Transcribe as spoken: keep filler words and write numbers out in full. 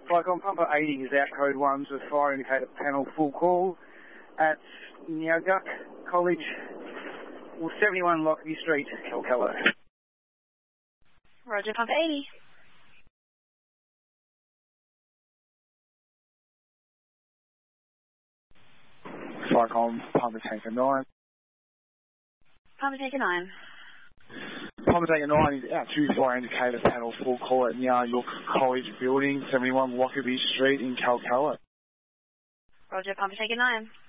Flycom Pumper eighty is out code one to fire indicator panel full call at Nyaguk College, seventy-one Lockerbie Street, Calcutta. Roger, Pumper eighty. Flycom Pumper Tanker nine. Pumper Tanker nine. Pumper Tanker nine is out to fire indicator panel full call at Nyaguk College building, seventy-one Lockerbie Street in Calcutta. Roger, Pumper Tanker nine.